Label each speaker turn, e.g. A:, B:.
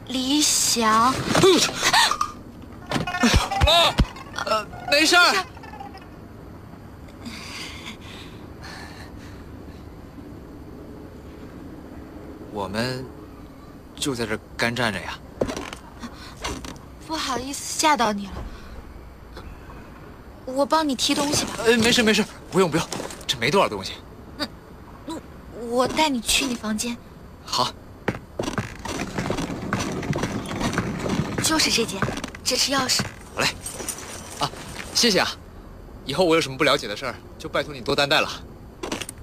A: 李想。
B: 没事儿。我们就在这干站着呀。
A: 不好意思吓到你了，我帮你提东西吧。
B: 没事没事，不用不用，这没多少东西。
A: 那我带你去你房间。
B: 好。
A: 就是这间，这是钥匙。
B: 好嘞。啊，谢谢啊。以后我有什么不了解的事儿，就拜托你多担待了。